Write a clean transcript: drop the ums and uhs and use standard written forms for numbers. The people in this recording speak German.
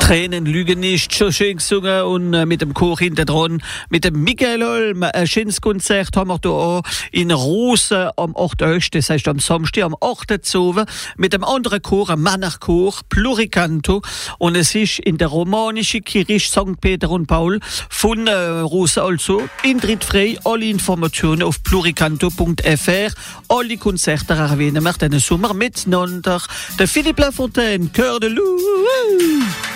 Tränen lügen nicht, schon schön gesungen und mit dem Chor hinter dran, mit dem Michael Holm, ein schönes Konzert haben wir da auch in Rosen am 8. Das heißt am Samstag, am 8. mit dem anderen Chor, einem Männerchor, Pluricanto, und es ist in der romanischen Kirche St. Peter und Paul von Rosen also, Eintritt frei, alle Informationen auf pluricanto.fr, alle Konzerte erwähnen wir diesen Sommer miteinander. Der Philippe Lafontaine, Cœur de Loup.